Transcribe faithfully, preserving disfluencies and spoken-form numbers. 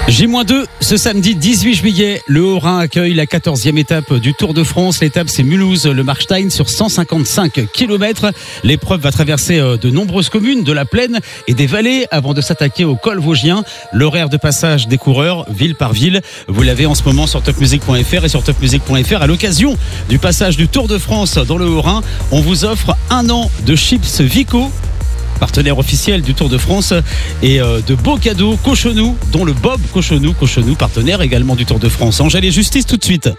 J deux, ce samedi dix-huit juillet, le Haut-Rhin accueille la quatorzième étape du Tour de France. L'étape, c'est Mulhouse-le Markstein sur cent cinquante-cinq kilomètres. L'épreuve va traverser de nombreuses communes, de la plaine et des vallées avant de s'attaquer au col vosgien. L'horaire de passage des coureurs, ville par ville, vous l'avez en ce moment sur top music point f r et sur top music point f r. À l'occasion du passage du Tour de France dans le Haut-Rhin, on vous offre un an de chips Vico, partenaire officiel du Tour de France, et euh, de beaux cadeaux Cochonou, dont le Bob Cochonou, Cochonou partenaire également du Tour de France. Angèle et Justice tout de suite.